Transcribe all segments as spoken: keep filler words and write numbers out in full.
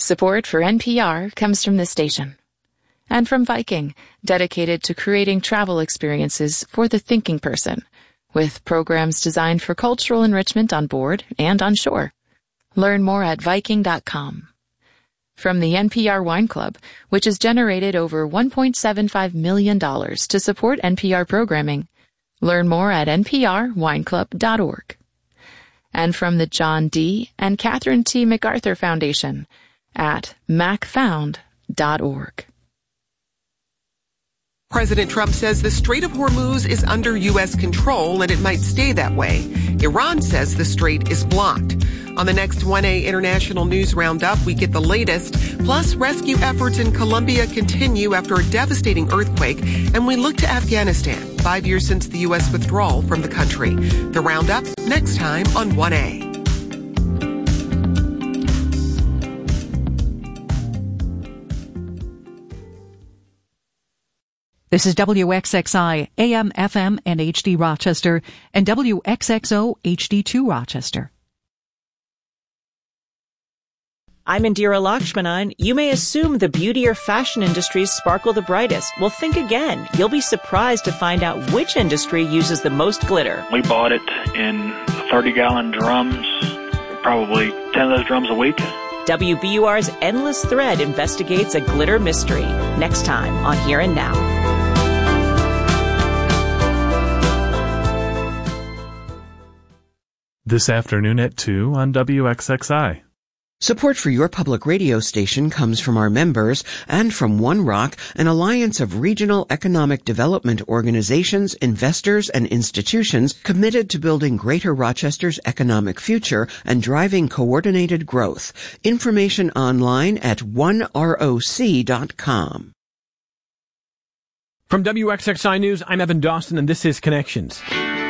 Support for N P R comes from this station. And from Viking, dedicated to creating travel experiences for the thinking person, with programs designed for cultural enrichment on board and on shore. Learn more at Viking dot com. From the N P R Wine Club, which has generated over one point seven five million dollars to support N P R programming. Learn more at N P R wine club dot org. And from the John D. and Catherine T. MacArthur Foundation at mac found dot org. President Trump says the Strait of Hormuz is under U S control and it might stay that way. Iran says the strait is blocked. On the next one A International News Roundup, we get the latest. Plus, rescue efforts in Colombia continue after a devastating earthquake. And we look to Afghanistan, five years since the U S withdrawal from the country. The Roundup, next time on one A. This is W X X I, A M, F M, and H D Rochester, and W X X O, H D two Rochester. I'm Indira Lakshmanan. You may assume the beauty or fashion industries sparkle the brightest. Well, think again. You'll be surprised to find out which industry uses the most glitter. We bought it in thirty-gallon drums, probably ten of those drums a week. W B U R's Endless Thread investigates a glitter mystery. Next time on Here and Now. This afternoon at two on W X X I. Support for your public radio station comes from our members and from One Rock, an alliance of regional economic development organizations, investors, and institutions committed to building Greater Rochester's economic future and driving coordinated growth. Information online at one roc dot com. From W X X I News, I'm Evan Dawson, and this is Connections.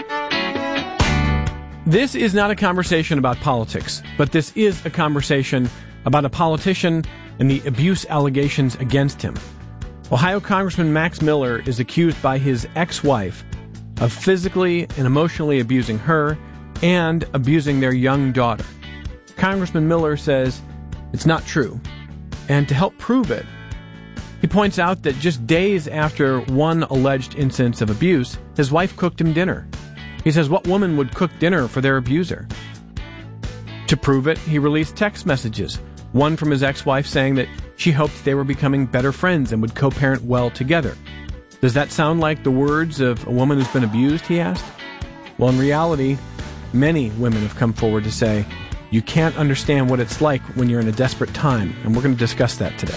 This is not a conversation about politics, but this is a conversation about a politician and the abuse allegations against him. Ohio Congressman Max Miller is accused by his ex-wife of physically and emotionally abusing her and abusing their young daughter. Congressman Miller says it's not true, and to help prove it, he points out that just days after one alleged instance of abuse, his wife cooked him dinner. He says, what woman would cook dinner for their abuser? To prove it, he released text messages, one from his ex-wife saying that she hoped they were becoming better friends and would co-parent well together. Does that sound like the words of a woman who's been abused, he asked? Well, in reality, many women have come forward to say, you can't understand what it's like when you're in a desperate time, and we're going to discuss that today.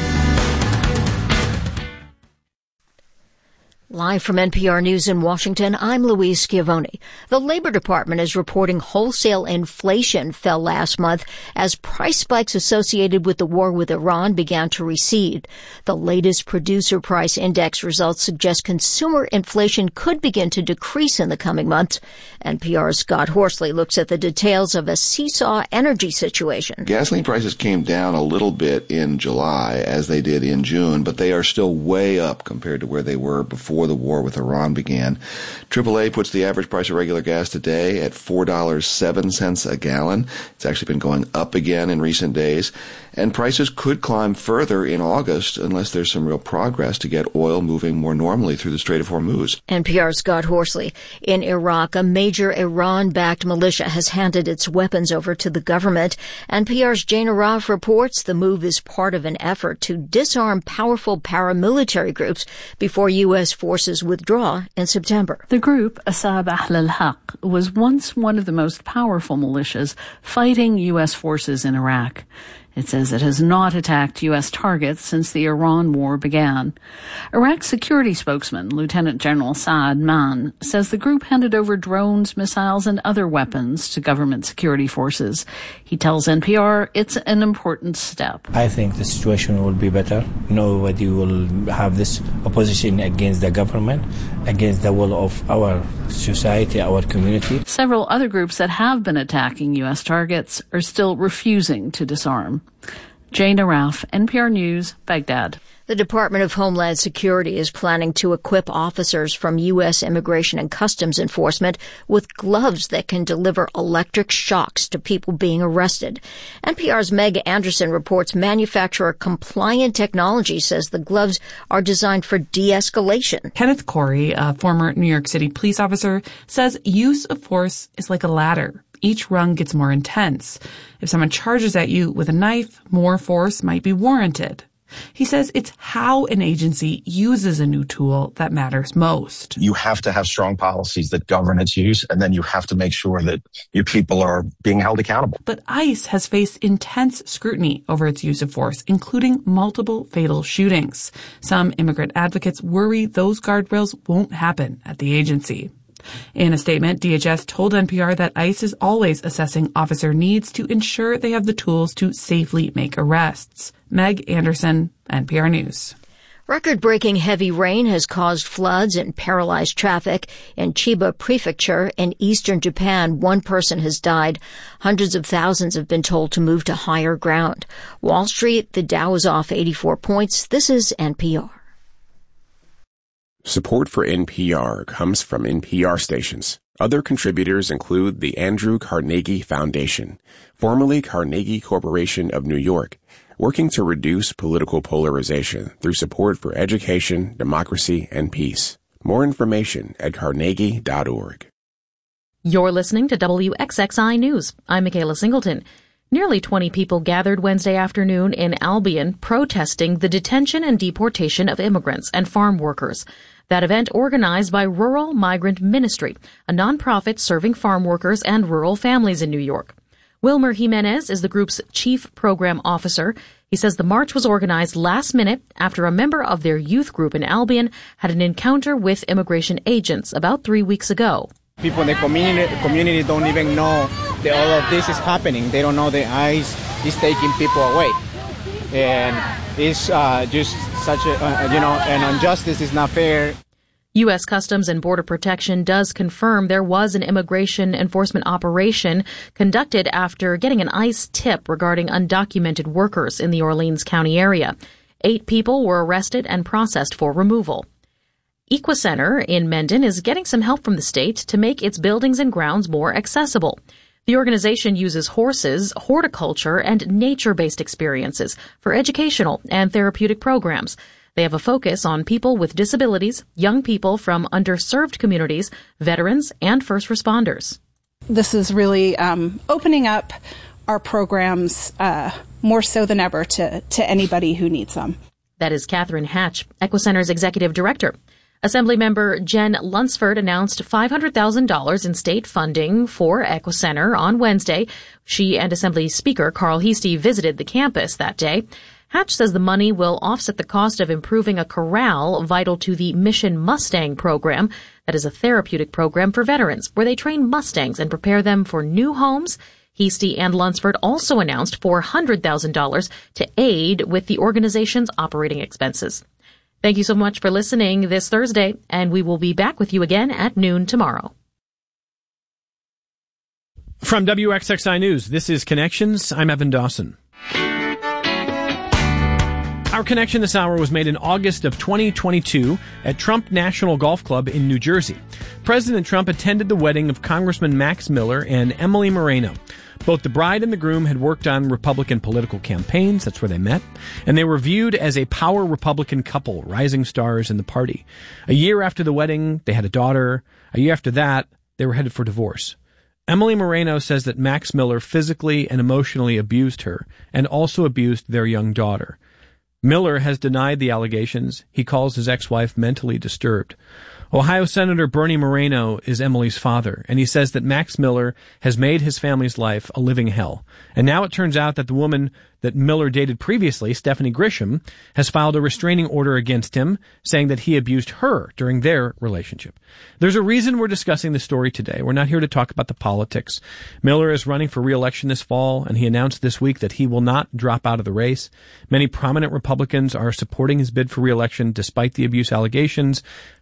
Live from N P R News in Washington, I'm Louise Schiavone. The Labor Department is reporting wholesale inflation fell last month as price spikes associated with the war with Iran began to recede. The latest producer price index results suggest consumer inflation could begin to decrease in the coming months. N P R's Scott Horsley looks at the details of a seesaw energy situation. Gasoline prices came down a little bit in July, as they did in June, but they are still way up compared to where they were before the war with Iran began. triple A puts the average price of regular gas today at four dollars and seven cents a gallon. It's actually been going up again in recent days. And prices could climb further in August unless there's some real progress to get oil moving more normally through the Strait of Hormuz. N P R's Scott Horsley. In Iraq, a major Iran-backed militia has handed its weapons over to the government. N P R's Jane Araf reports the move is part of an effort to disarm powerful paramilitary groups before U S forces withdraw in September. The group, Asab Ahl al-Haq, was once one of the most powerful militias fighting U S forces in Iraq. It says it has not attacked U S targets since the Iran war began. Iraq's security spokesman, Lieutenant General Saad Mann, says the group handed over drones, missiles, and other weapons to government security forces. He tells N P R it's an important step. I think the situation will be better. Nobody will have this opposition against the government, against the will of our society, our community. Several other groups that have been attacking U S targets are still refusing to disarm. Jane Araf, N P R News, Baghdad. The Department of Homeland Security is planning to equip officers from U S Immigration and Customs Enforcement with gloves that can deliver electric shocks to people being arrested. N P R's Meg Anderson reports manufacturer Compliant Technology says the gloves are designed for de-escalation. Kenneth Corey, a former New York City police officer, says use of force is like a ladder. Each rung gets more intense. If someone charges at you with a knife, more force might be warranted. He says it's how an agency uses a new tool that matters most. You have to have strong policies that govern its use, and then you have to make sure that your people are being held accountable. But ICE has faced intense scrutiny over its use of force, including multiple fatal shootings. Some immigrant advocates worry those guardrails won't happen at the agency. In a statement, D H S told N P R that ICE is always assessing officer needs to ensure they have the tools to safely make arrests. Meg Anderson, N P R News. Record-breaking heavy rain has caused floods and paralyzed traffic in Chiba Prefecture in eastern Japan. One person has died. Hundreds of thousands have been told to move to higher ground. Wall Street, the Dow is off eighty-four points. This is N P R. Support for N P R comes from N P R stations. Other contributors include the Andrew Carnegie Foundation, formerly Carnegie Corporation of New York, working to reduce political polarization through support for education, democracy, and peace. More information at carnegie dot org. You're listening to W X X I News. I'm Michaela Singleton. Nearly twenty people gathered Wednesday afternoon in Albion protesting the detention and deportation of immigrants and farm workers. That event organized by Rural Migrant Ministry, a nonprofit serving farm workers and rural families in New York. Wilmer Jimenez is the group's chief program officer. He says the march was organized last minute after a member of their youth group in Albion had an encounter with immigration agents about three weeks ago. People in the community, community don't even know that all of this is happening. They don't know that ICE is taking people away. And it's uh, just such a, uh, you know, an injustice. Is not fair. U S Customs and Border Protection does confirm there was an immigration enforcement operation conducted after getting an ICE tip regarding undocumented workers in the Orleans County area. Eight people were arrested and processed for removal. Equicenter in Mendon is getting some help from the state to make its buildings and grounds more accessible. The organization uses horses, horticulture, and nature-based experiences for educational and therapeutic programs. They have a focus on people with disabilities, young people from underserved communities, veterans, and first responders. This is really um, opening up our programs uh, more so than ever to, to anybody who needs them. That is Catherine Hatch, Equicenter's executive director. Assemblymember Jen Lunsford announced five hundred thousand dollars in state funding for Equicenter on Wednesday. She and Assembly Speaker Carl Heastie visited the campus that day. Hatch says the money will offset the cost of improving a corral vital to the Mission Mustang program. That is a therapeutic program for veterans where they train Mustangs and prepare them for new homes. Heastie and Lunsford also announced four hundred thousand dollars to aid with the organization's operating expenses. Thank you so much for listening this Thursday, and we will be back with you again at noon tomorrow. From W X X I News, this is Connections. I'm Evan Dawson. Our connection this hour was made in August of twenty twenty-two at Trump National Golf Club in New Jersey. President Trump attended the wedding of Congressman Max Miller and Emily Moreno. Both the bride and the groom had worked on Republican political campaigns, that's where they met, and they were viewed as a power Republican couple, rising stars in the party. A year after the wedding, they had a daughter. A year after that, they were headed for divorce. Emily Moreno says that Max Miller physically and emotionally abused her and also abused their young daughter. Miller has denied the allegations. He calls his ex-wife mentally disturbed. Ohio Senator Bernie Moreno is Emily's father, and he says that Max Miller has made his family's life a living hell. And now it turns out that the woman that Miller dated previously, Stephanie Grisham, has filed a restraining order against him, saying that he abused her during their relationship. There's a reason we're discussing this story today. We're not here to talk about the politics. Miller is running for re-election this fall, and he announced this week that he will not drop out of the race. Many prominent Republicans are supporting his bid for re-election despite the abuse allegations.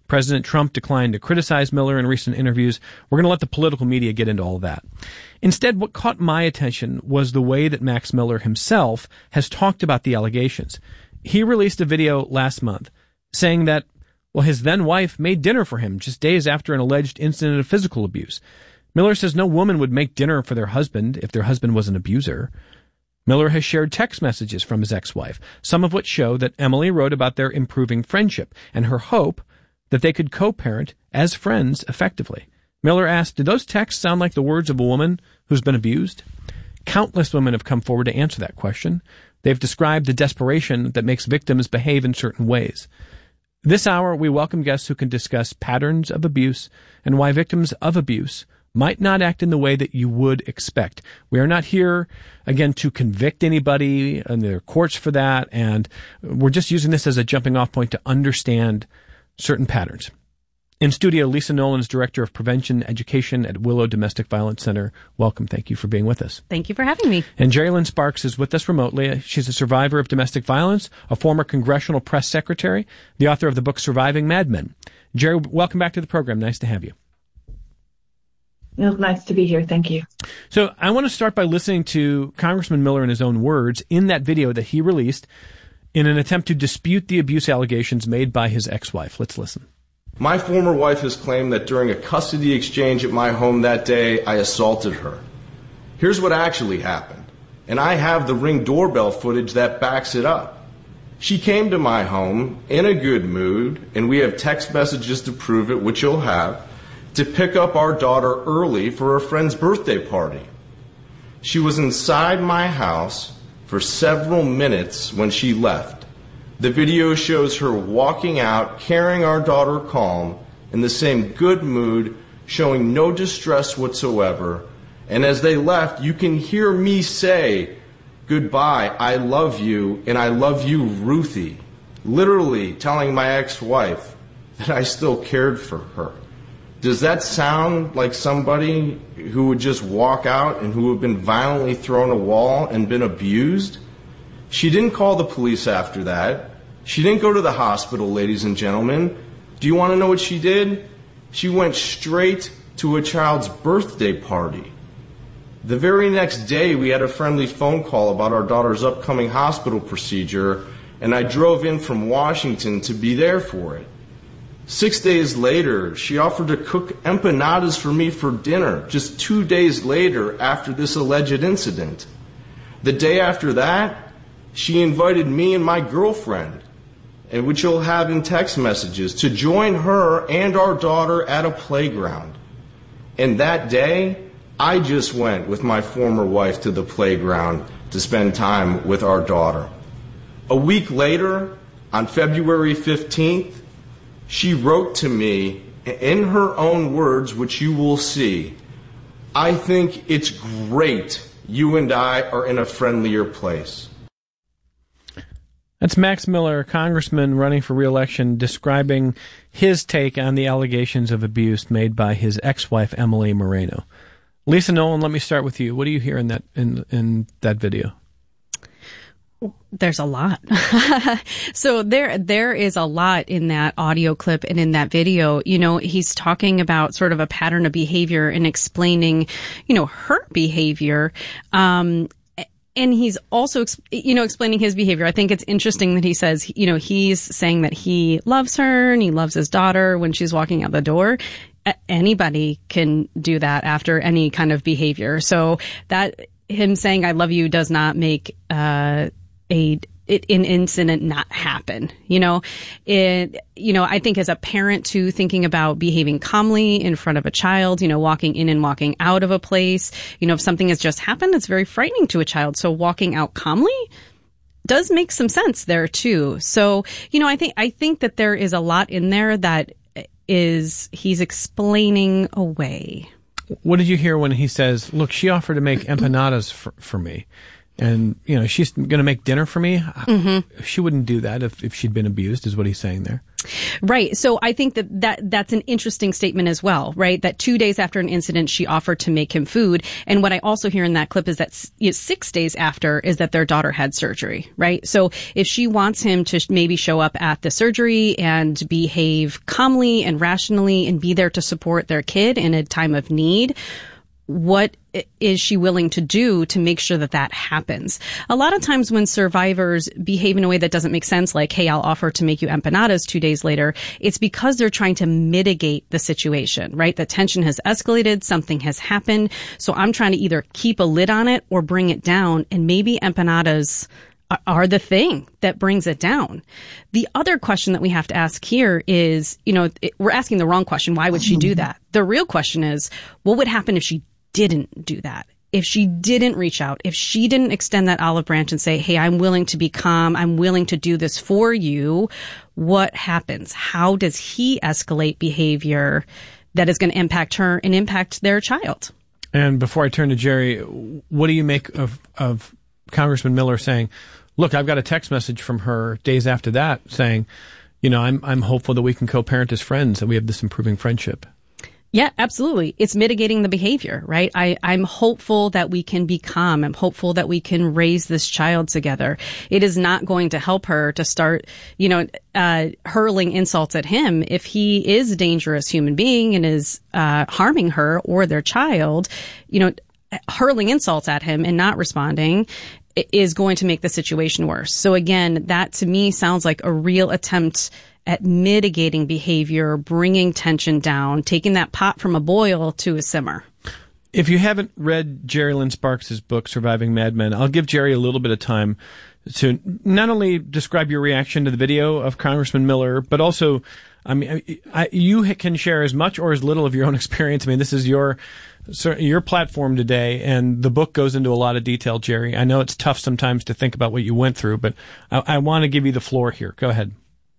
President Trump declined to criticize Miller in recent interviews. We're going to let the political media get into all of that. Instead, what caught my attention was the way that Max Miller himself has talked about the allegations. He released a video last month saying that, well, his then-wife made dinner for him just days after an alleged incident of physical abuse. Miller says no woman would make dinner for their husband if their husband was an abuser. Miller has shared text messages from his ex-wife, some of which show that Emily wrote about their improving friendship and her hope that they could co-parent as friends effectively. Miller asked, "Did those texts sound like the words of a woman who's been abused?" Countless women have come forward to answer that question. They've described the desperation that makes victims behave in certain ways. This hour, we welcome guests who can discuss patterns of abuse and why victims of abuse might not act in the way that you would expect. We are not here, again, to convict anybody, and there are courts for that, and we're just using this as a jumping-off point to understand certain patterns. In studio, Lisa Nolan is Director of Prevention Education at Willow Domestic Violence Center. Welcome. Thank you for being with us. Thank you for having me. And Jerry Lynn Sparks is with us remotely. She's a survivor of domestic violence, a former congressional press secretary, the author of the book Surviving Mad Men. Jerry, welcome back to the program. Nice to have you. It was nice to be here. Thank you. So I want to start by listening to Congressman Miller in his own words in that video that he released in an attempt to dispute the abuse allegations made by his ex-wife. Let's listen. My former wife has claimed that during a custody exchange at my home that day, I assaulted her. Here's what actually happened, and I have the Ring doorbell footage that backs it up. She came to my home in a good mood, and we have text messages to prove it, which you'll have, to pick up our daughter early for a friend's birthday party. She was inside my house for several minutes when she left. The video shows her walking out, carrying our daughter calm, in the same good mood, showing no distress whatsoever. And as they left, you can hear me say, "Goodbye, I love you, and I love you, Ruthie." Literally telling my ex-wife that I still cared for her. Does that sound like somebody who would just walk out and who had been violently thrown a wall and been abused? She didn't call the police after that. She didn't go to the hospital, ladies and gentlemen. Do you want to know what she did? She went straight to a child's birthday party. The very next day, we had a friendly phone call about our daughter's upcoming hospital procedure, and I drove in from Washington to be there for it. Six days later, she offered to cook empanadas for me for dinner, just two days later after this alleged incident. The day after that, she invited me and my girlfriend, and which you'll have in text messages, to join her and our daughter at a playground. And that day, I just went with my former wife to the playground to spend time with our daughter. A week later, on February fifteenth, she wrote to me in her own words, which you will see, "I think it's great you and I are in a friendlier place." That's Max Miller, congressman running for re-election, describing his take on the allegations of abuse made by his ex-wife, Emily Moreno. Lisa Nolan, let me start with you. What do you hear in that in, in that video? There's a lot. So there, there is a lot in that audio clip and in that video. You know, he's talking about sort of a pattern of behavior and explaining, you know, her behavior. Um, and he's also, you know, explaining his behavior. I think it's interesting that he says, you know, he's saying that he loves her and he loves his daughter when she's walking out the door. Anybody can do that after any kind of behavior. So that him saying, "I love you," does not make, uh, a an incident not happen. You know, it, you know, I think as a parent too, thinking about behaving calmly in front of a child, you know, walking in and walking out of a place, you know, if something has just happened, it's very frightening to a child. So walking out calmly does make some sense there too. So, you know, I think, I think that there is a lot in there that is, he's explaining away. What did you hear when he says, "Look, she offered to make empanadas for, for me"? And, you know, she's going to make dinner for me. Mm-hmm. She wouldn't do that if, if she'd been abused, is what he's saying there. Right. So I think that, that that's an interesting statement as well, right? That two days after an incident, she offered to make him food. And what I also hear in that clip is that six days after is that their daughter had surgery, right? So if she wants him to maybe show up at the surgery and behave calmly and rationally and be there to support their kid in a time of need, what is she willing to do to make sure that that happens? A lot of times when survivors behave in a way that doesn't make sense, like, hey, I'll offer to make you empanadas two days later, it's because they're trying to mitigate the situation, right? The tension has escalated, something has happened, so I'm trying to either keep a lid on it or bring it down, and maybe empanadas are the thing that brings it down. The other question that we have to ask here is, you know, we're asking the wrong question. Why would she do that? The real question is, what would happen if she didn't do that? If she didn't reach out, if she didn't extend that olive branch and say, hey, I'm willing to be calm, I'm willing to do this for you, what happens? How does he escalate behavior that is going to impact her and impact their child? And before I turn to Jerry, what do you make of, of Congressman Miller saying, look, I've got a text message from her days after that saying, you know, I'm I'm hopeful that we can co-parent as friends, that we have this improving friendship. Yeah, absolutely. It's mitigating the behavior, right? I, I'm hopeful that we can be calm. I'm hopeful that we can raise this child together. It is not going to help her to start, you know, uh, hurling insults at him. If he is a dangerous human being and is uh, harming her or their child, you know, hurling insults at him and not responding is going to make the situation worse. So again, that to me sounds like a real attempt at mitigating behavior, bringing tension down, taking that pot from a boil to a simmer. If you haven't read Jerry Lynn Sparks' book, Surviving Mad Men, I'll give Jerry a little bit of time to not only describe your reaction to the video of Congressman Miller, but also, I mean, I, you can share as much or as little of your own experience. I mean, this is your your platform today, and the book goes into a lot of detail, Jerry. I know it's tough sometimes to think about what you went through, but I, I want to give you the floor here. Go ahead.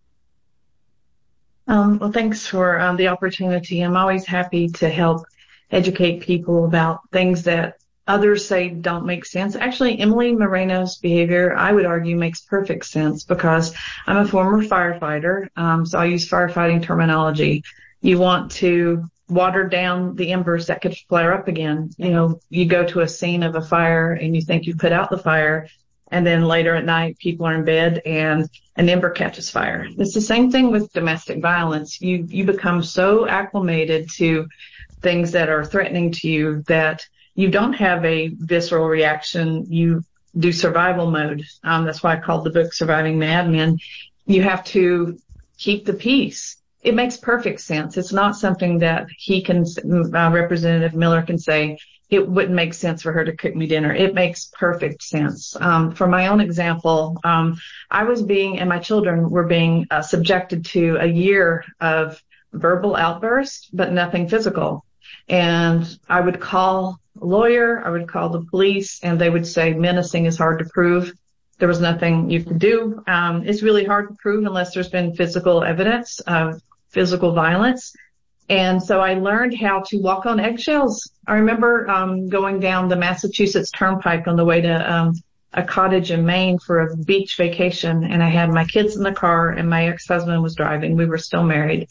Um, well, thanks for um, the opportunity. I'm always happy to help educate people about things that others say don't make sense. Actually, Emily Moreno's behavior, I would argue, makes perfect sense because I'm a former firefighter, um, so I use firefighting terminology. You want to water down the embers that could flare up again. You know, you go to a scene of a fire and you think you put out the fire, and then later at night, people are in bed and an ember catches fire. It's the same thing with domestic violence. You you become so acclimated to things that are threatening to you that you don't have a visceral reaction. You do survival mode. Um, that's why I called the book Surviving Mad Men. You have to keep the peace. It makes perfect sense. It's not something that he can, uh, Representative Miller can say, it wouldn't make sense for her to cook me dinner. It makes perfect sense. Um, for my own example, um, I was being, and my children were being uh, subjected to a year of verbal outbursts, but nothing physical. And I would call a lawyer, I would call the police, and they would say menacing is hard to prove. There was nothing you could do. Um, it's really hard to prove unless there's been physical evidence of physical violence. And so I learned how to walk on eggshells. I remember um, going down the Massachusetts Turnpike on the way to um, a cottage in Maine for a beach vacation, and I had my kids in the car, and my ex-husband was driving. We were still married.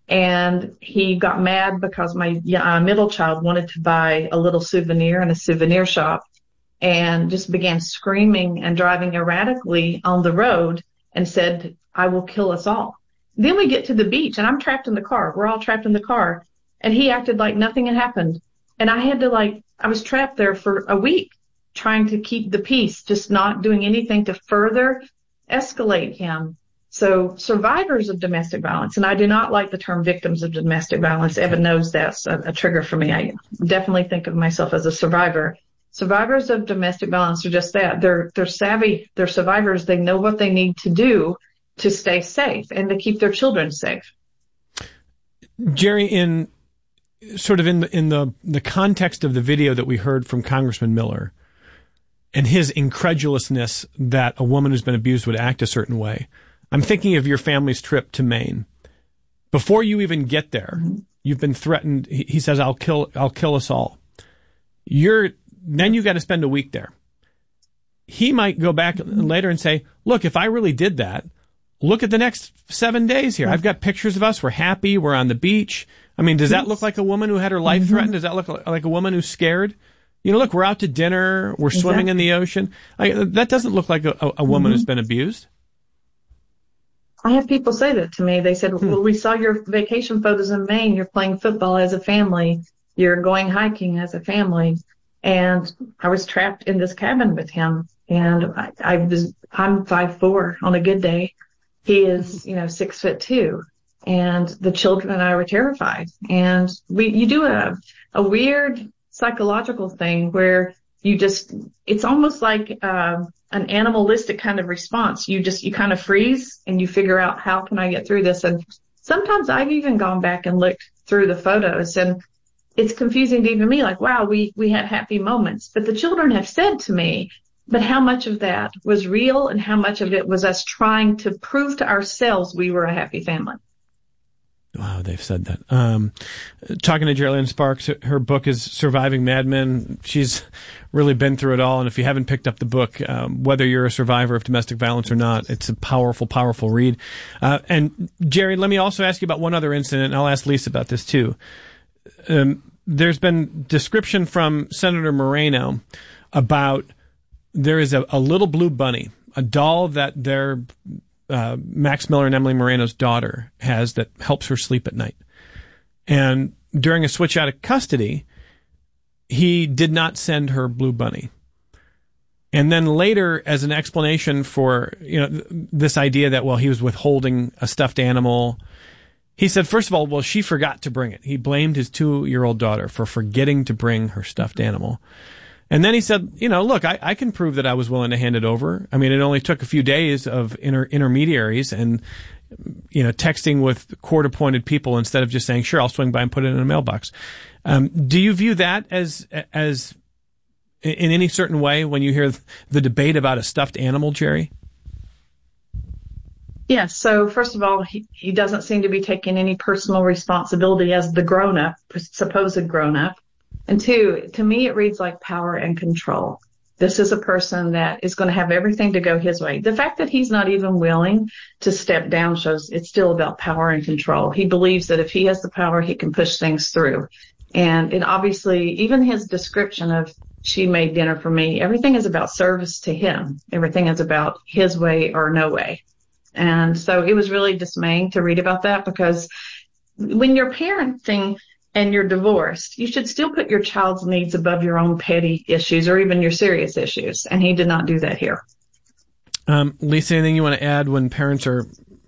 And he got mad because my uh, middle child wanted to buy a little souvenir in a souvenir shop and just began screaming and driving erratically on the road and said, I will kill us all. Then we get to the beach and I'm trapped in the car. We're all trapped in the car. And he acted like nothing had happened. And I had to like, I was trapped there for a week trying to keep the peace, just not doing anything to further escalate him. So survivors of domestic violence, and I do not like the term victims of domestic violence. Evan knows that's a, a trigger for me. I definitely think of myself as a survivor. Survivors of domestic violence are just that. They're, they're savvy. They're survivors. They know what they need to do to stay safe and to keep their children safe. Jerry, in sort of in the, in the, the context of the video that we heard from Congressman Miller and his incredulousness that a woman who's been abused would act a certain way, I'm thinking of your family's trip to Maine. Before you even get there, mm-hmm. you've been threatened. He, he says, I'll kill, I'll kill us all. You're, then you got to spend a week there. he might go back later and say, look, if I really did that, look at the next seven days here. I've got pictures of us. We're happy. We're on the beach. I mean, does that look like a woman who had her life threatened? Does that look like a woman who's scared? You know, look, we're out to dinner. We're exactly. swimming in the ocean. I, that doesn't look like a, a woman mm-hmm. who's been abused. I have people say that to me. They said, hmm. well, we saw your vacation photos in Maine. You're playing football as a family. You're going hiking as a family. And I was trapped in this cabin with him. And I, I was, I'm five four on a good day. He is, you know, six foot two. And the children and I were terrified. And we, you do a, a weird psychological thing where you just, it's almost like, uh, an animalistic kind of response. You just, you kind of freeze and you figure out, how can I get through this? And sometimes I've even gone back and looked through the photos, and it's confusing to even me, like, wow, we, we had happy moments. But the children have said to me, but how much of that was real and how much of it was us trying to prove to ourselves we were a happy family? Wow, they've said that. Um, talking to Geri Lynn Sparks, her book is Surviving Mad Men. She's really been through it all. And if you haven't picked up the book, um, whether you're a survivor of domestic violence or not, it's a powerful, powerful read. Uh, and Geri, let me also ask you about one other incident, and I'll ask Lisa about this too. Um, there's been description from Senator Moreno about there is a, a little blue bunny, a doll that their Uh, Max Miller and Emily Moreno's daughter has that helps her sleep at night. And during a switch out of custody, he did not send her Blue Bunny. And then later, as an explanation for, you know, th- this idea that, well, he was withholding a stuffed animal, he said, first of all, well, she forgot to bring it. He blamed his two-year-old daughter for forgetting to bring her stuffed animal. And then he said, you know, look, I, I can prove that I was willing to hand it over. I mean, it only took a few days of inter- intermediaries and, you know, texting with court-appointed people instead of just saying, sure, I'll swing by and put it in a mailbox. Um, do you view that as, as in any certain way when you hear the debate about a stuffed animal, Geri? Yes. So first of all, he, he doesn't seem to be taking any personal responsibility as the grown-up, supposed grown-up. And two, to me, it reads like power and control. This is a person that is going to have everything to go his way. The fact that he's not even willing to step down shows it's still about power and control. He believes that if he has the power, he can push things through. And, and obviously, even his description of she made dinner for me, everything is about service to him. Everything is about his way or no way. And so it was really dismaying to read about that, because when you're parenting and you're divorced, you should still put your child's needs above your own petty issues or even your serious issues. And he did not do that here. Um, Lisa, anything you want to add when parents are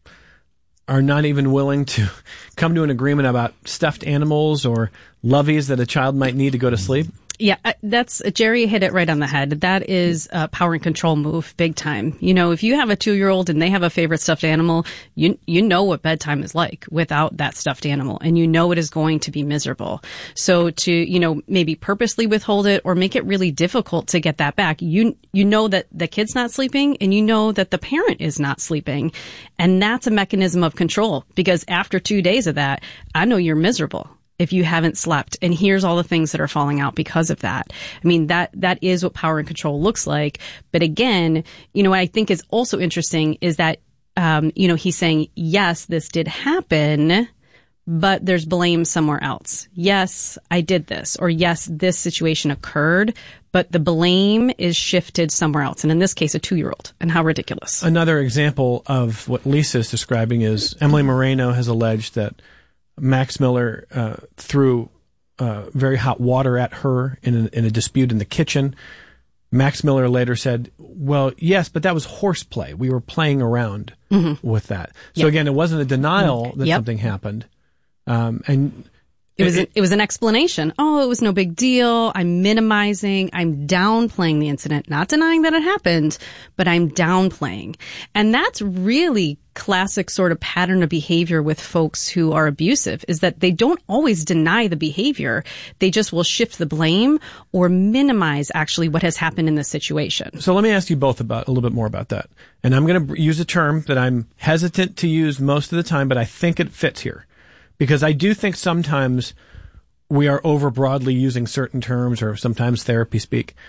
are not even willing to come to an agreement about stuffed animals or loveys that a child might need to go to sleep? Yeah, that's Geri hit it right on the head. That is a power and control move, big time. You know, if you have a two-year-old and they have a favorite stuffed animal, you you know what bedtime is like without that stuffed animal, and you know it is going to be miserable. So to, you know, maybe purposely withhold it or make it really difficult to get that back, you you know that the kid's not sleeping and you know that the parent is not sleeping, and that's a mechanism of control, because after two days of that, I know you're miserable if you haven't slept, and here's all the things that are falling out because of that. I mean, that, that is what power and control looks like. But again, you know, what I think is also interesting is that, um, you know, he's saying, yes, this did happen, but there's blame somewhere else. Yes, I did this, or yes, this situation occurred, but the blame is shifted somewhere else. And in this case, a two-year-old. And how ridiculous. Another example of what Lisa is describing is Emily Moreno has alleged that Max Miller uh, threw uh, very hot water at her in a, in a dispute in the kitchen. Max Miller later said, well, yes, but that was horseplay. We were playing around mm-hmm. with that. So yep. again, it wasn't a denial that yep. something happened. Um, and It was, it, it was an explanation. Oh, it was no big deal. I'm minimizing. I'm downplaying the incident, not denying that it happened, but I'm downplaying. And that's really classic sort of pattern of behavior with folks who are abusive, is that they don't always deny the behavior. They just will shift the blame or minimize actually what has happened in the situation. So let me ask you both about a little bit more about that. And I'm going to use a term that I'm hesitant to use most of the time, but I think it fits here. Because I do think sometimes we are over broadly using certain terms, or sometimes therapy speak.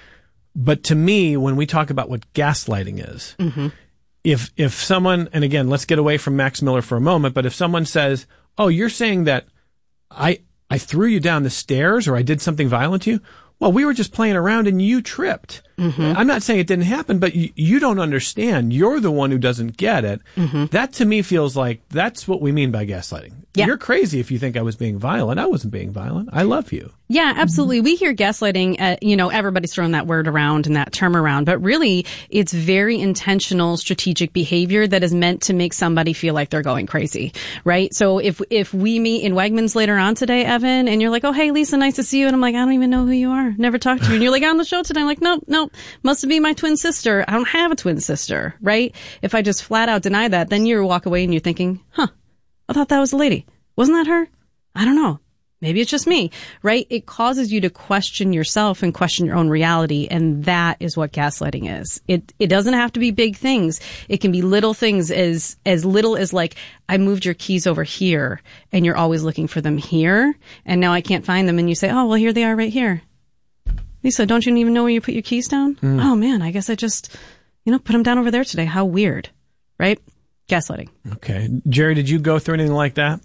But to me, when we talk about what gaslighting is, Mm-hmm. if if someone, and again, let's get away from Max Miller for a moment, but if someone says, oh, you're saying that I I threw you down the stairs or I did something violent to you, well, we were just playing around and you tripped. Mm-hmm. I'm not saying it didn't happen, but you, you don't understand. You're the one who doesn't get it. Mm-hmm. That to me feels like that's what we mean by gaslighting. Yeah. You're crazy if you think I was being violent. I wasn't being violent. I love you. Yeah, absolutely. We hear gaslighting, uh, you know, everybody's throwing that word around and that term around, but really it's very intentional strategic behavior that is meant to make somebody feel like they're going crazy, right? So if, if we meet in Wegmans later on today, Evan, and you're like, oh, hey, Lisa, nice to see you. And I'm like, I don't even know who you are. Never talked to you. And you're like, on the show today. I'm like, nope, nope. Must be my twin sister. I don't have a twin sister, right? If I just flat out deny that, then you walk away and you're thinking, huh, I thought that was a lady. Wasn't that her? I don't know. Maybe it's just me, right? It causes you to question yourself and question your own reality. And that is what gaslighting is. It, it doesn't have to be big things. It can be little things as, as little as like, I moved your keys over here and you're always looking for them here. And now I can't find them. And you say, oh, well, here they are right here. Lisa, don't you even know where you put your keys down? Mm. Oh man, I guess I just, you know, put them down over there today. How weird, right? Gaslighting. Okay. Jerry, did you go through anything like that?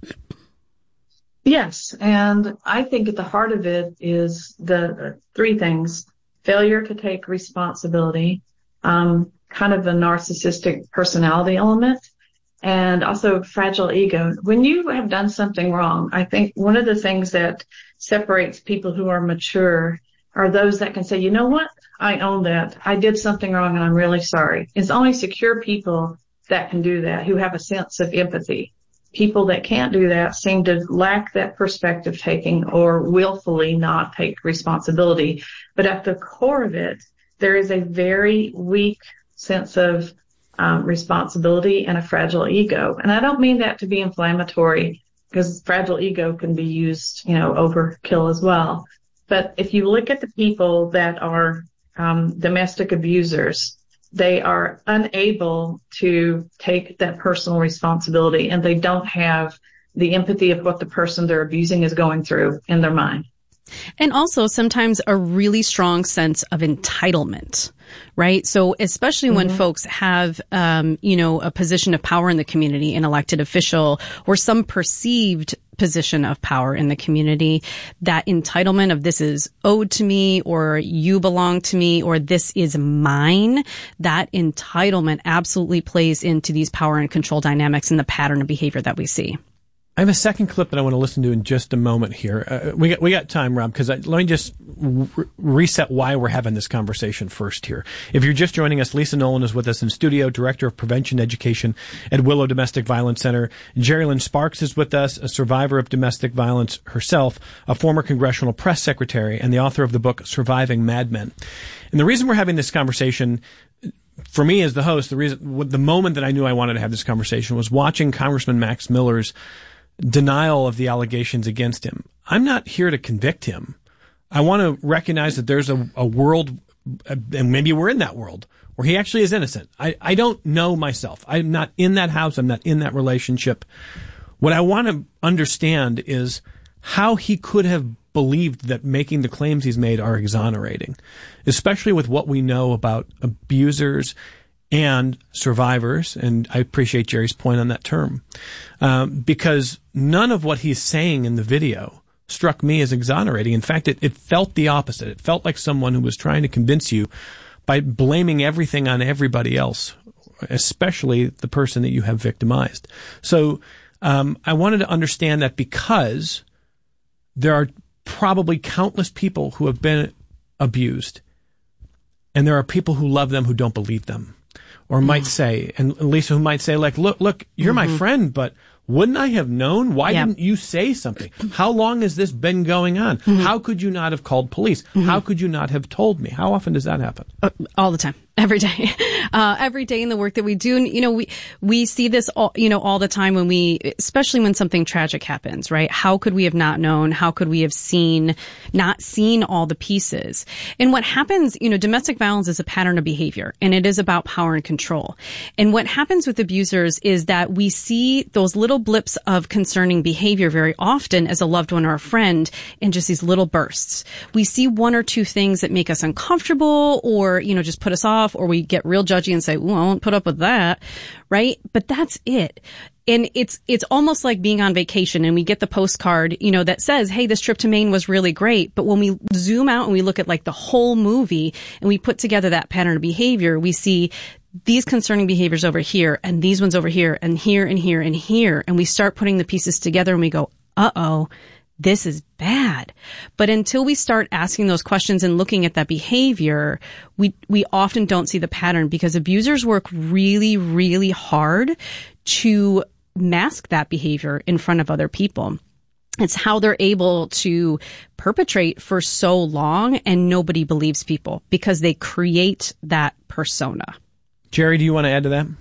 Yes, and I think at the heart of it is the three things: failure to take responsibility, um, kind of a narcissistic personality element, and also fragile ego. When you have done something wrong, I think one of the things that separates people who are mature are those that can say, you know what, I own that. I did something wrong and I'm really sorry. It's only secure people that can do that, who have a sense of empathy. People that can't do that seem to lack that perspective taking or willfully not take responsibility. But at the core of it, there is a very weak sense of um, responsibility and a fragile ego. And I don't mean that to be inflammatory, because fragile ego can be used, you know, overkill as well. But if you look at the people that are um, domestic abusers, they are unable to take that personal responsibility, and they don't have the empathy of what the person they're abusing is going through in their mind. And also sometimes a really strong sense of entitlement, right? So especially when mm-hmm. folks have, um, you know, a position of power in the community, an elected official, or some perceived position of power in the community, that entitlement of this is owed to me, or you belong to me, or this is mine, that entitlement absolutely plays into these power and control dynamics and the pattern of behavior that we see. I have a second clip that I want to listen to in just a moment here. Uh, we got we got time, Rob, because let me just re- reset why we're having this conversation first here. If you're just joining us, Lisa Nolan is with us in studio, Director of Prevention Education at Willow Domestic Violence Center. Jerry Lynn Sparks is with us, a survivor of domestic violence herself, a former congressional press secretary, and the author of the book Surviving Mad Men. And the reason we're having this conversation, for me as the host, the reason, the moment that I knew I wanted to have this conversation was watching Congressman Max Miller's denial of the allegations against him. I'm not here to convict him. I want to recognize that there's a, a world, and maybe we're in that world, where he actually is innocent. I, I don't know myself. I'm not in that house. I'm not in that relationship. What I want to understand is how he could have believed that making the claims he's made are exonerating, especially with what we know about abusers and survivors, and I appreciate Jerry's point on that term, um, because none of what he's saying in the video struck me as exonerating. In fact, it, it felt the opposite. It felt like someone who was trying to convince you by blaming everything on everybody else, especially the person that you have victimized. So um, I wanted to understand that, because there are probably countless people who have been abused, and there are people who love them who don't believe them. Or might say, and Lisa, who might say, like, look, look, you're mm-hmm. my friend, but wouldn't I have known? Why yep. didn't you say something? How long has this been going on? Mm-hmm. How could you not have called police? Mm-hmm. How could you not have told me? How often does that happen? Uh, all the time. Every day, uh, every day in the work that we do. And, you know, we, we see this all, you know, all the time when we, especially when something tragic happens, right? How could we have not known? How could we have seen, not seen all the pieces? And what happens, you know, domestic violence is a pattern of behavior, and it is about power and control. And what happens with abusers is that we see those little blips of concerning behavior very often as a loved one or a friend in just these little bursts. We see one or two things that make us uncomfortable or, you know, just put us off, or we get real judgy and say, well, I won't put up with that, right? But that's it. And it's, it's almost like being on vacation and we get the postcard, you know, that says, hey, this trip to Maine was really great. But when we zoom out and we look at like the whole movie and we put together that pattern of behavior, we see these concerning behaviors over here and these ones over here and here and here and here. And we start putting the pieces together and we go, uh-oh, this is bad. But until we start asking those questions and looking at that behavior, we, we often don't see the pattern, because abusers work really, really hard to mask that behavior in front of other people. It's how they're able to perpetrate for so long and nobody believes people, because they create that persona. Jerry, do you want to add to that?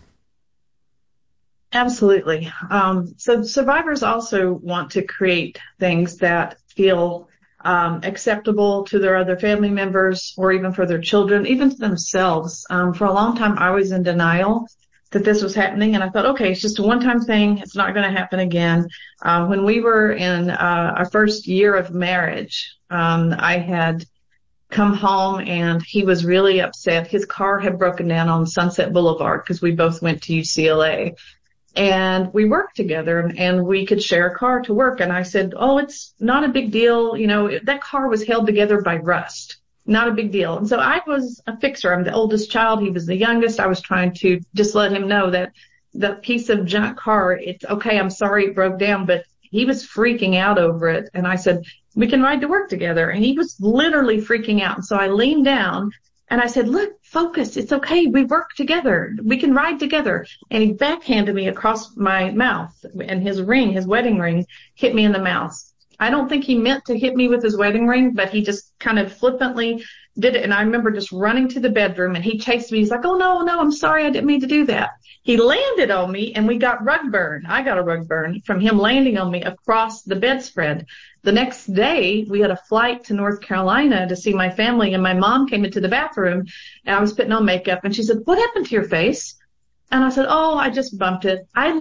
Absolutely. Um, so survivors also want to create things that feel um, acceptable to their other family members, or even for their children, even to themselves. Um, for a long time, I was in denial that this was happening, and I thought, okay, it's just a one-time thing. It's not going to happen again. Uh, when we were in uh, our first year of marriage, um, I had come home and he was really upset. His car had broken down on Sunset Boulevard because we both went to U C L A. And we worked together and we could share a car to work. And I said, oh, it's not a big deal. You know, that car was held together by rust. Not a big deal. And so I was a fixer. I'm the oldest child. He was the youngest. I was trying to just let him know that the piece of junk car, it's okay. I'm sorry it broke down, but he was freaking out over it. And I said, we can ride to work together. And he was literally freaking out. And so I leaned down and I said, look, focus. It's okay. We work together. We can ride together. And he backhanded me across my mouth, and his ring, his wedding ring, hit me in the mouth. I don't think he meant to hit me with his wedding ring, but he just kind of flippantly did it. And I remember just running to the bedroom, and he chased me. He's like, oh, no, no, I'm sorry. I didn't mean to do that. He landed on me, and we got rug burn. I got a rug burn from him landing on me across the bedspread. The next day, we had a flight to North Carolina to see my family, and my mom came into the bathroom, and I was putting on makeup, and she said, what happened to your face? And I said, oh, I just bumped it. I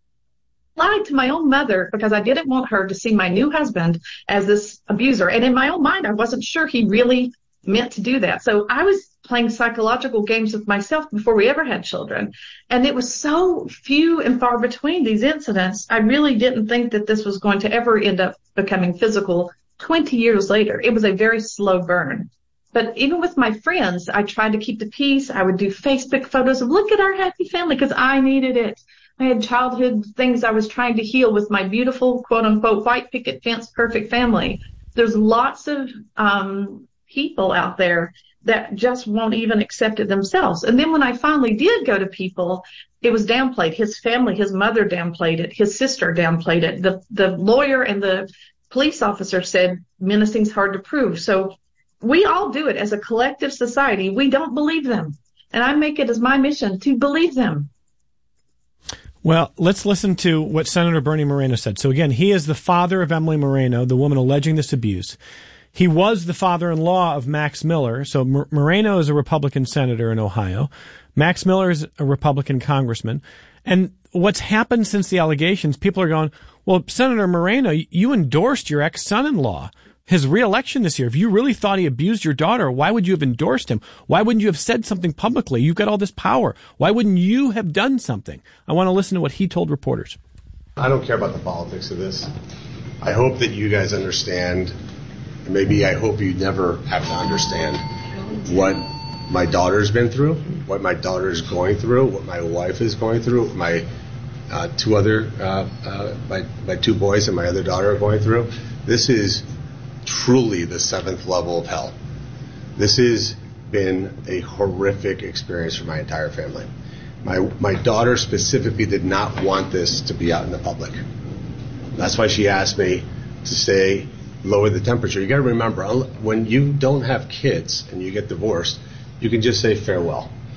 lied to my own mother because I didn't want her to see my new husband as this abuser. And in my own mind, I wasn't sure he really meant to do that. So I was playing psychological games with myself before we ever had children. And it was so few and far between, these incidents. I really didn't think that this was going to ever end up becoming physical twenty years later. It was a very slow burn. But even with my friends, I tried to keep the peace. I would do Facebook photos of, look at our happy family, because I needed it. I had childhood things I was trying to heal with my beautiful, quote unquote, white picket fence, perfect family. There's lots of um people out there that just won't even accept it themselves. And then when I finally did go to people, it was downplayed. His family, his mother downplayed it. His sister downplayed it. The, the lawyer and the police officer said menacing's hard to prove. So we all do it as a collective society. We don't believe them. And I make it as my mission to believe them. Well, let's listen to what Senator Bernie Moreno said. So again, he is the father of Emily Moreno, the woman alleging this abuse. He was the father-in-law of Max Miller. So Moreno is a Republican senator in Ohio. Max Miller is a Republican congressman. And what's happened since the allegations, people are going, well, Senator Moreno, you endorsed your ex-son-in-law, his re-election this year. If you really thought he abused your daughter, why would you have endorsed him? Why wouldn't you have said something publicly? You've got all this power. Why wouldn't you have done something? I want to listen to what he told reporters. I don't care about the politics of this. I hope that you guys understand. Maybe I hope you never have to understand what my daughter's been through, what my daughter's going through, what my wife is going through, what my uh, two other, uh, uh, my, my two boys and my other daughter are going through. This is truly the seventh level of hell. This has been a horrific experience for my entire family. My, my daughter specifically did not want this to be out in the public. That's why she asked me to stay, lower the temperature. You got to remember, when you don't have kids and you get divorced, you can just say farewell.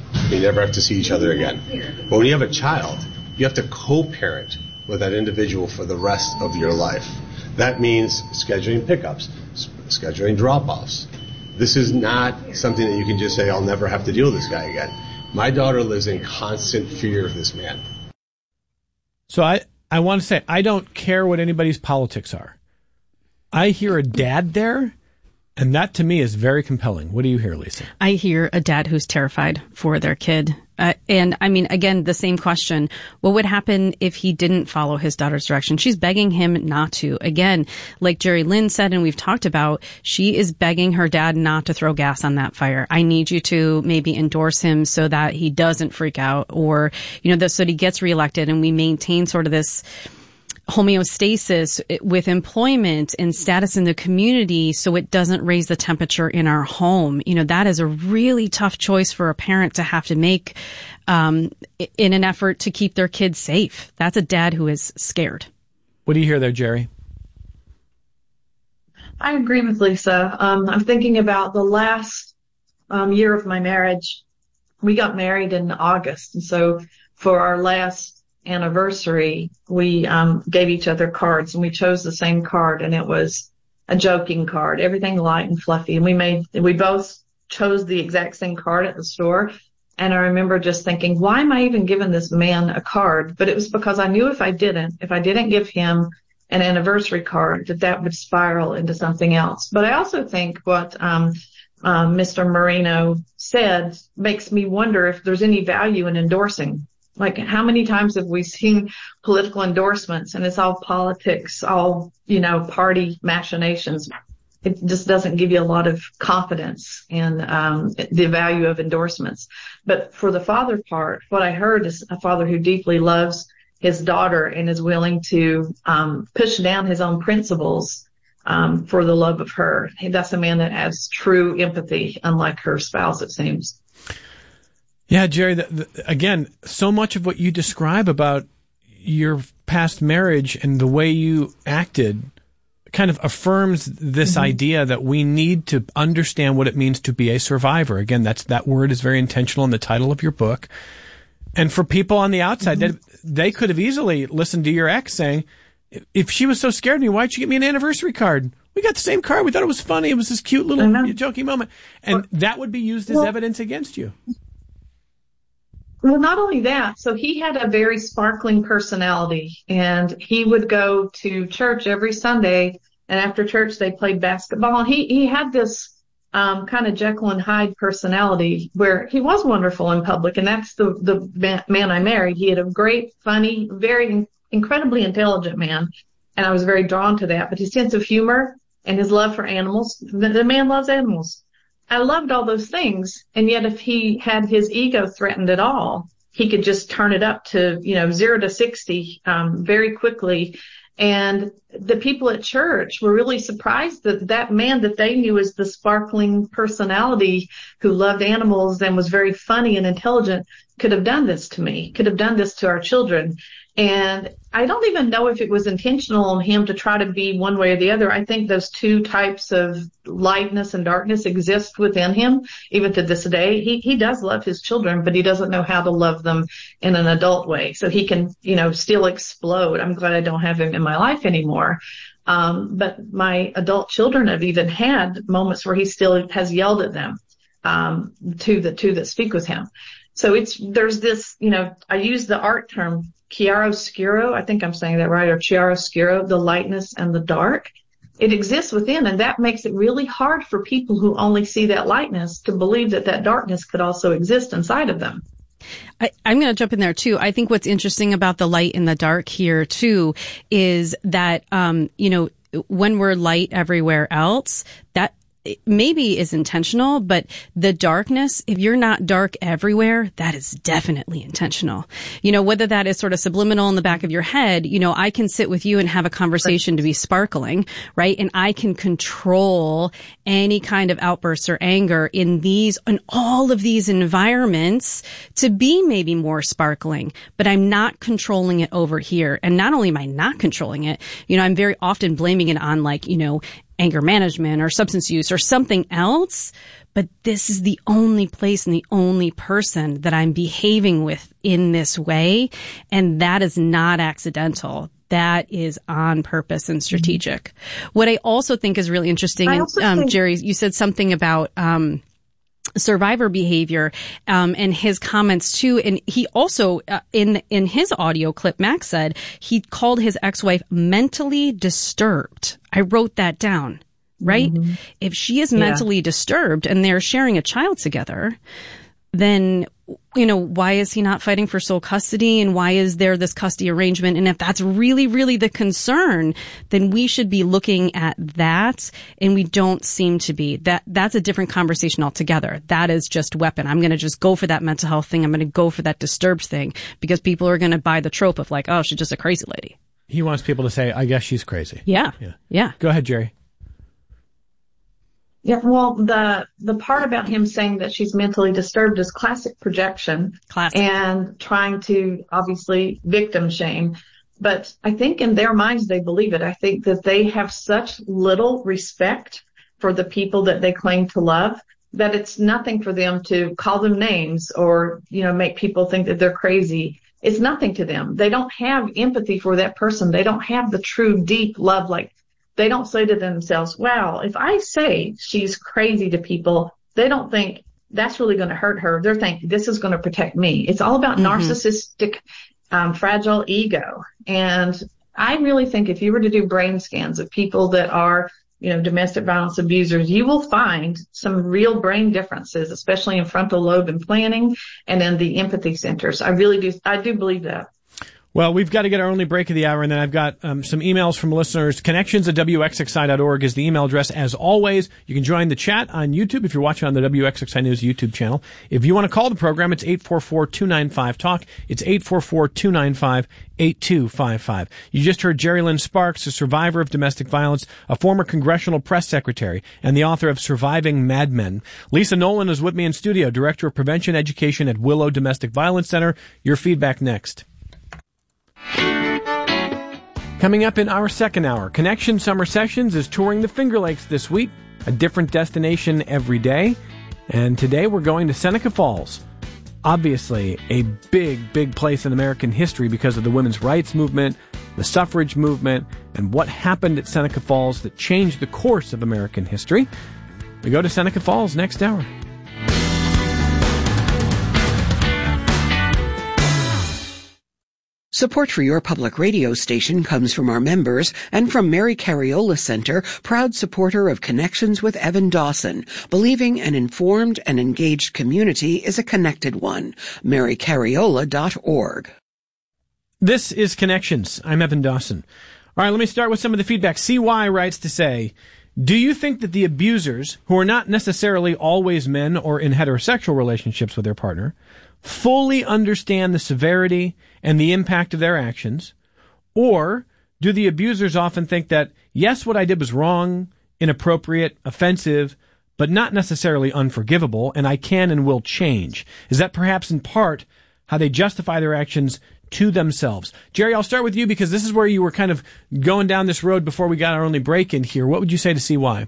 You never have to see each other again. But when you have a child, you have to co-parent with that individual for the rest of your life. That means scheduling pickups, scheduling drop-offs. This is not something that you can just say, I'll never have to deal with this guy again. My daughter lives in constant fear of this man. So I, I want to say, I don't care what anybody's politics are. I hear a dad there, and that to me is very compelling. What do you hear, Lisa? I hear a dad who's terrified for their kid. Uh, and I mean, again, the same question. What would happen if he didn't follow his daughter's direction? She's begging him not to. Again, like Jerry Lynn said, and we've talked about, she is begging her dad not to throw gas on that fire. I need you to maybe endorse him so that he doesn't freak out, or, you know, so that he gets reelected and we maintain sort of this homeostasis with employment and status in the community so it doesn't raise the temperature in our home. You know, that is a really tough choice for a parent to have to make um, in an effort to keep their kids safe. That's a dad who is scared. What do you hear there, Jerry? I agree with Lisa. Um, I'm thinking about the last um, year of my marriage. We got married in August. And so for our last anniversary, we um, gave each other cards, and we chose the same card, and it was a joking card, everything light and fluffy. And we made, we both chose the exact same card at the store. And I remember just thinking, why am I even giving this man a card? But it was because I knew if I didn't, if I didn't give him an anniversary card, that that would spiral into something else. But I also think what um, um, Mister Moreno said makes me wonder if there's any value in endorsing. Like, how many times have we seen political endorsements and it's all politics, all, you know, party machinations? It just doesn't give you a lot of confidence in um, the value of endorsements. But for the father part, what I heard is a father who deeply loves his daughter and is willing to um, push down his own principles um, for the love of her. That's a man that has true empathy, unlike her spouse, it seems. Yeah, Jerry, the, the, again, so much of what you describe about your past marriage and the way you acted kind of affirms this mm-hmm. idea that we need to understand what it means to be a survivor. Again, that's that word is very intentional in the title of your book. And for people on the outside, mm-hmm. they, they could have easily listened to your ex saying, if she was so scared of me, why'd you get me an anniversary card? We got the same card. We thought it was funny. It was this cute little joking moment. And that would be used as well, evidence against you. Well, not only that, so he had a very sparkling personality, and he would go to church every Sunday, and after church they played basketball. He he had this um kind of Jekyll and Hyde personality where he was wonderful in public, and that's the the man I married. He had a great, funny, very incredibly intelligent man, and I was very drawn to that. But his sense of humor and his love for animals, the, the man loves animals. I loved all those things, and yet if he had his ego threatened at all, he could just turn it up to, you know, zero to sixty um, very quickly. And the people at church were really surprised that that man that they knew as the sparkling personality who loved animals and was very funny and intelligent could have done this to me, could have done this to our children. And I don't even know if it was intentional on him to try to be one way or the other. I think those two types of lightness and darkness exist within him, even to this day. He he does love his children, but he doesn't know how to love them in an adult way. So he can, you know, still explode. I'm glad I don't have him in my life anymore. Um, but my adult children have even had moments where he still has yelled at them, um, to the two that speak with him. So it's, there's this, you know, I use the art term, chiaroscuro, I think I'm saying that right, or chiaroscuro, the lightness and the dark. It exists within, and that makes it really hard for people who only see that lightness to believe that that darkness could also exist inside of them. I, I'm going to jump in there too. I think what's interesting about the light and the dark here too is that, um, you know, when we're light everywhere else, that maybe is intentional, but the darkness, if you're not dark everywhere, that is definitely intentional. You know, whether that is sort of subliminal in the back of your head, you know, I can sit with you and have a conversation to be sparkling, right? And I can control any kind of outbursts or anger in these, in all of these environments to be maybe more sparkling, but I'm not controlling it over here. And not only am I not controlling it, you know, I'm very often blaming it on, like, you know, anger management or substance use or something else. but this is the only place and the only person that I'm behaving with in this way. And that is not accidental. That is on purpose and strategic. Mm-hmm. What I also think is really interesting, and um, think- Jerry, you said something about um survivor behavior, um, and his comments too. And he also, uh, in, in his audio clip, Max said he called his ex-wife mentally disturbed. I wrote that down, right? Mm-hmm. If she is mentally yeah. disturbed and they're sharing a child together, then, you know, why is he not fighting for sole custody? And why is there this custody arrangement? And if that's really, really the concern, then we should be looking at that. And we don't seem to be. That, that's a different conversation altogether. That is just weapon. I'm going to just go for that mental health thing. I'm going to go for that disturbed thing because people are going to buy the trope of like, oh, she's just a crazy lady. He wants people to say, I guess she's crazy. Yeah. Yeah. Yeah. Go ahead, Jerry. Yeah, well, the the part about him saying that she's mentally disturbed is classic projection. Classic. And trying to obviously victim shame. But I think in their minds they believe it. I think that they have such little respect for the people that they claim to love that it's nothing for them to call them names or, you know, make people think that they're crazy. It's nothing to them. They don't have empathy for that person. They don't have the true deep love. Like, they don't say to themselves, wow, if I say she's crazy to people, they don't think that's really going to hurt her. They're thinking this is going to protect me. It's all about mm-hmm. narcissistic, um, fragile ego. And I really think if you were to do brain scans of people that are, you know, domestic violence abusers, you will find some real brain differences, especially in frontal lobe and planning and in the empathy centers. I really do. I do believe that. Well, we've got to get our only break of the hour, and then I've got um, some emails from listeners. Connections at W X X I dot org is the email address, as always. You can join the chat on YouTube if you're watching on the W X X I News YouTube channel. If you want to call the program, it's eight four four, two nine five, talk. It's eight four four, two nine five, eight two five five. You just heard Jerry Lynn Sparks, a survivor of domestic violence, a former congressional press secretary, and the author of Surviving Mad Men. Lisa Nolan is with me in studio, Director of Prevention Education at Willow Domestic Violence Center. Your feedback next. Coming up in our second hour, Connection Summer Sessions is touring the Finger Lakes this week, a different destination every day. And today we're going to Seneca Falls. Obviously, a big, big place in American history because of the women's rights movement, the suffrage movement, and what happened at Seneca Falls that changed the course of American history. We go to Seneca Falls next hour. Support for your public radio station comes from our members and from Mary Cariola Center, proud supporter of Connections with Evan Dawson, believing an informed and engaged community is a connected one. mary cariola dot org. This is Connections. I'm Evan Dawson. All right, let me start with some of the feedback. C Y writes to say, do you think that the abusers, who are not necessarily always men or in heterosexual relationships with their partner, fully understand the severity and the impact of their actions? Or do the abusers often think that, yes, what I did was wrong, inappropriate, offensive, but not necessarily unforgivable, and I can and will change? Is that perhaps in part how they justify their actions to themselves? Jerry, I'll start with you because this is where you were kind of going down this road before we got our only break in here. What would you say to C Y?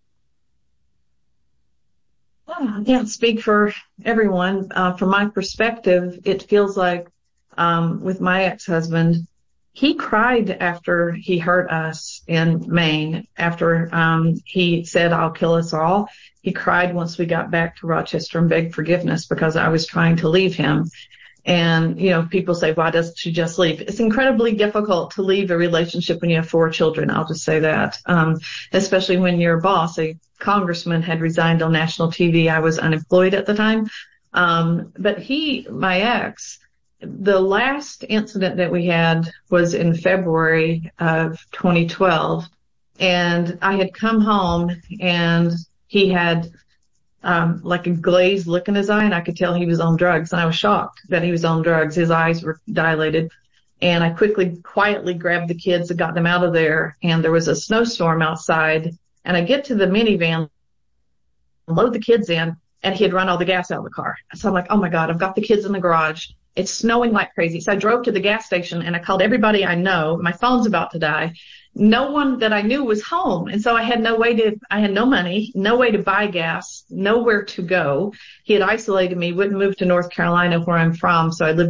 I can't speak for everyone. Uh, from my perspective, it feels like um, with my ex-husband, he cried after he hurt us in Maine, after um, he said, I'll kill us all. He cried once we got back to Rochester and begged forgiveness because I was trying to leave him. And, you know, people say, why doesn't she just leave? It's incredibly difficult to leave a relationship when you have four children. I'll just say that, um, especially when your boss, a congressman, had resigned on national T V. I was unemployed at the time. Um, but he, my ex, the last incident that we had was in February of twenty twelve. And I had come home and he had Um, like a glazed look in his eye, and I could tell he was on drugs. And I was shocked that he was on drugs. His eyes were dilated. And I quickly, quietly grabbed the kids and got them out of there. And there was a snowstorm outside. And I get to the minivan, load the kids in, and he had run all the gas out of the car. So I'm like, oh my God, I've got the kids in the garage. It's snowing like crazy. So I drove to the gas station and I called everybody I know. My phone's about to die. no one that I knew was home. And so I had no way to, I had no money, no way to buy gas, nowhere to go. He had isolated me, wouldn't move to North Carolina where I'm from. So I lived